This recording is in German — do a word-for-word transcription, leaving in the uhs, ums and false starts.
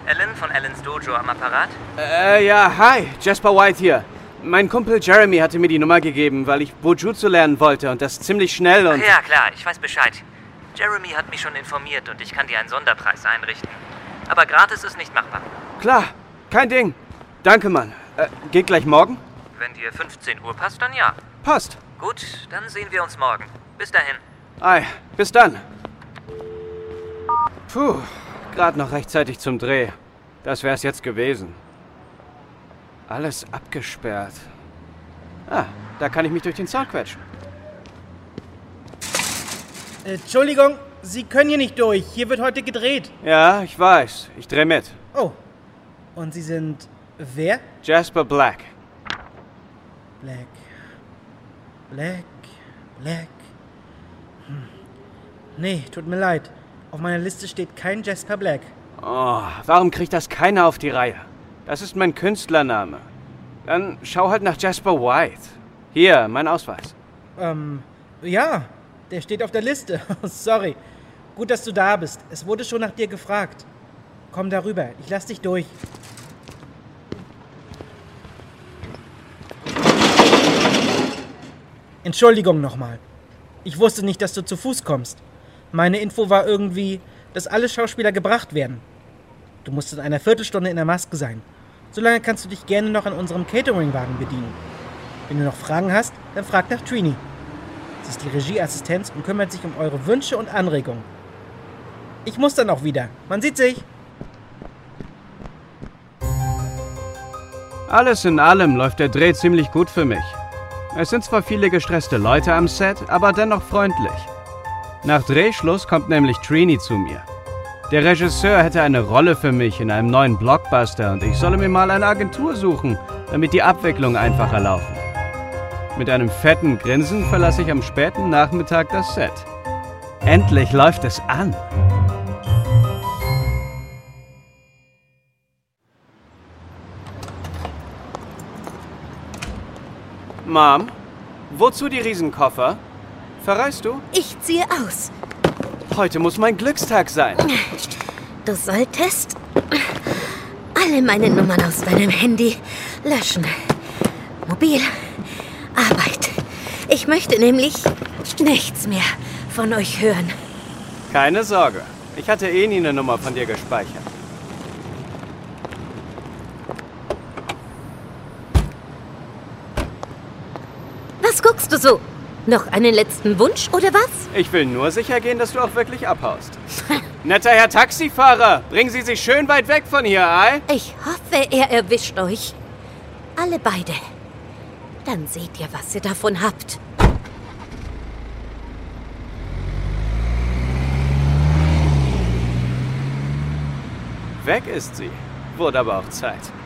Alan von Alans Dojo am Apparat? Äh, ja, hi, Jasper White hier. Mein Kumpel Jeremy hatte mir die Nummer gegeben, weil ich Bujutsu lernen wollte und das ziemlich schnell und... Ach ja, klar, ich weiß Bescheid. Jeremy hat mich schon informiert und ich kann dir einen Sonderpreis einrichten. Aber gratis ist nicht machbar. Klar, kein Ding. Danke, Mann. Äh, geht gleich morgen? Wenn dir fünfzehn Uhr passt, dann ja. Passt. Gut, dann sehen wir uns morgen. Bis dahin. Ei, bis dann. Puh, gerade noch rechtzeitig zum Dreh. Das wär's jetzt gewesen. Alles abgesperrt. Ah, da kann ich mich durch den Zaun quetschen. Entschuldigung, Sie können hier nicht durch. Hier wird heute gedreht. Ja, ich weiß. Ich dreh mit. Oh, und Sie sind wer? Jasper Black. Black. Black. Black. Hm. Nee, tut mir leid. Auf meiner Liste steht kein Jasper Black. Oh, warum kriegt das keiner auf die Reihe? Das ist mein Künstlername. Dann schau halt nach Jasper White. Hier, mein Ausweis. Ähm, ja, der steht auf der Liste. Sorry. Gut, dass du da bist. Es wurde schon nach dir gefragt. Komm darüber, ich lass dich durch. Entschuldigung nochmal. Ich wusste nicht, dass du zu Fuß kommst. Meine Info war irgendwie, dass alle Schauspieler gebracht werden. Du musst in einer Viertelstunde in der Maske sein. Solange kannst du dich gerne noch an unserem Cateringwagen bedienen. Wenn du noch Fragen hast, dann frag nach Trini. Sie ist die Regieassistenz und kümmert sich um eure Wünsche und Anregungen. Ich muss dann auch wieder. Man sieht sich. Alles in allem läuft der Dreh ziemlich gut für mich. Es sind zwar viele gestresste Leute am Set, aber dennoch freundlich. Nach Drehschluss kommt nämlich Trini zu mir. Der Regisseur hätte eine Rolle für mich in einem neuen Blockbuster und ich solle mir mal eine Agentur suchen, damit die Abwicklungen einfacher laufen. Mit einem fetten Grinsen verlasse ich am späten Nachmittag das Set. Endlich läuft es an. Mom, wozu die Riesenkoffer? Verreist du? Ich ziehe aus. Heute muss mein Glückstag sein. Du solltest alle meine Nummern aus deinem Handy löschen. Mobil, Arbeit. Ich möchte nämlich nichts mehr von euch hören. Keine Sorge. Ich hatte eh nie eine Nummer von dir gespeichert. Was guckst du so? Noch einen letzten Wunsch oder was? Ich will nur sicher gehen, dass du auch wirklich abhaust. Netter Herr Taxifahrer, bringen Sie sich schön weit weg von hier, ei? Ich hoffe, er erwischt euch. Alle beide. Dann seht ihr, was ihr davon habt. Weg ist sie. Wurde aber auch Zeit.